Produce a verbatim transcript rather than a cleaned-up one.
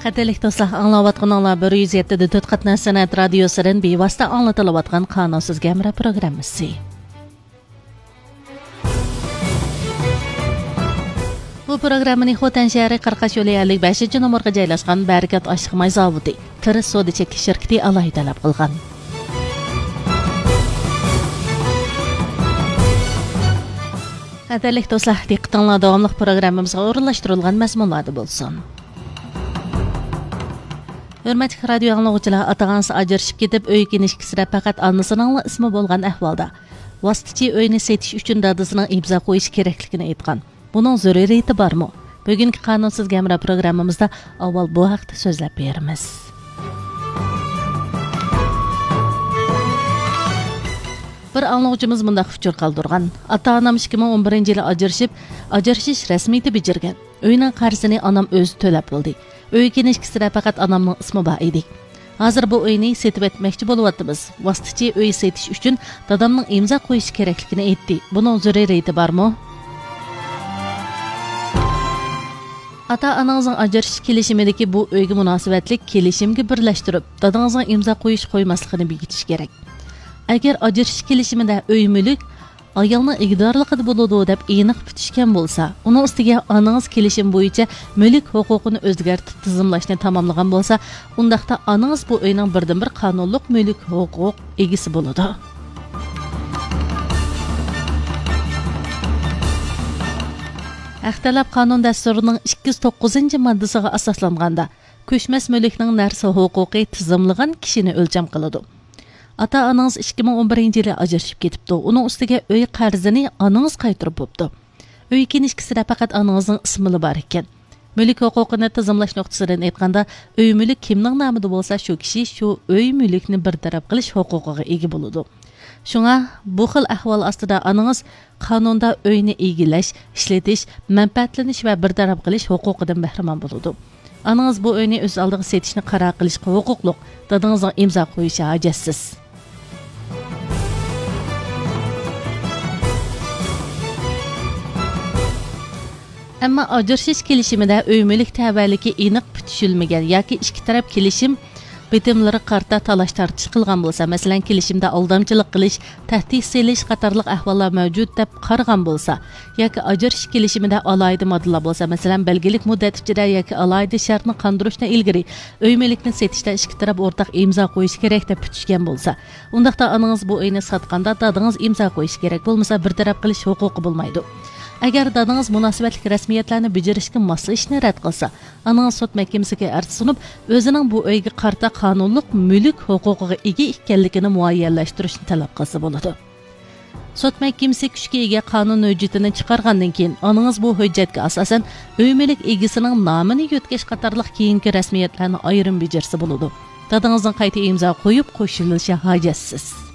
Qatalik dostlar, anglayotganlar bir yuz yetti nöqta to'rt Qatnash san'at radiosidan bevosita anglatilayotgan Qonunsiz Gamra programmasi. Bu programmani Xotan shahri Qarqash yo'li ellik beshinchi nomerga joylashgan Barakat Oshximay zavodi Tiris Soda chekish shirkati alohidalab qilgan. Qatalik dostlar, diqqatinglar davomli programmamizga o'rinlashtirilgan mazmunlarda bo'lsin. Hürmetli radyo anlıqçılar, atağansı ajırışıp ketip öykü nişkisine fakat annısının ismi bolğan ahvalda vasıtıcı öyni setiş üçün dadısının imza koyuş kereklikini aytgan. Bunun zörüriyeti bar mı? Bugünkü Qonunsiz Gamra programımızda avval bu haqda sözlep berimiz. Bir anlıqçımız mundaq fikir qaldırgan. Ata-anam ikki ming o'n birinchi yili ajırışıp, ajırışış rasmiyeti bijirgen. Öyünün qarzini anam özü tölep bildi. Öykü nişkisine fakat anamның ismi var idi. Hazır bu öyni setip etmekçi boluvatımız. Vasıtıcı öy setiş üçün dadamның imza koyuş kereklikini aytdi. Bunun zörüriyeti bar mı? Ata-ananızın ajırış kelişimideki bu öygi münasibetlik kelişimgi birleştirip, dadamның imza koyuş koymaslıqını bilgitiş gerek. Eğer ajırış kelişimide öy mülük ayolning igdorligida bo'ladi deb aniq bitishgan bo'lsa, uning ustiga onangiz kelishim bo'yicha mulk huquqini o'zgartirib tizimlashni tamomlagan bo'lsa, undaqda onangiz bu uyning birdan-bir qonunliq mulk huquq egasi bo'ladi. Haq-talab qonun dasturining ikki yuz to'qqizinchi moddasiga asoslanganda, ko'chmas mulkning narsa huquqi tizimlagan kishini o'lcham qiladi. Ata-ananız ikki ming o'n birinchi yili ajrashib ketibdi. Uning ustiga uy qarzini anangiz qaytarib bo'pti. Uy kenishkisida faqat anangizning ismi bor ekan. Mulk huquqini tizimlash nuqtasidan aytganda, uy mulk kimning nomida bo'lsa, shu kishi shu uy mulkni bartaraf qilish huquqiga ega bo'ladi. Shunga bu xil ahvol ostida anangiz qonunda uyni egillash, ishlatish, manfaatlanish va bartaraf qilish huquqidan bahramon bo'ladi. Anangiz bu uyni o'z oldiga setishni qaror qilishga huquqliq, dadangizning imzo qo'yishi hajotsiz. Ama ajrashish kelishimida uy mulk tavalligi aniq bitishilmagan yoki ikki taraf kelishim bitimlari qarta talash tartish qilgan bo'lsa, masalan kelishimda aldamchilik qilish, tahdid selish qatorliq ahvollar mavjud deb qaragan bo'lsa, yoki ajrashish kelishimida alohida moddalar bo'lsa, masalan belgilik muddat ichida yoki alohida shartni qondirishdan ilgari uy mulkni setishda ikki taraf o'rtaq imzo qo'yish kerak deb bitishgan bo'lsa, undaqda onangiz bu uyni sotganda dadangiz imzo qo'yish kerak bo'lmasa, bir taraf qilish huquqi bo'lmaydi. Agar dadangiz munosabatlik rasmiyatlarni bajarishga moslashishni rad qilsa, anangiz sud mahkamasiga arz sunib, o'zining bu uyga qarta qonunliq mulk huquqiga ega ekanligini muayyanlashtirishni talab qilsa bo'ladi. Sud mahkamasi kuchga ega qonun hujjatini chiqargandan keyin, anangiz bu hujjatga asosan uy mulk egasining nomini yutkash qatorliq keyingi rasmiyatlarni ayrim bajarsa bo'ladi. Dadangizning qayta imzo qo'yib qo'shilishi hajotsiz.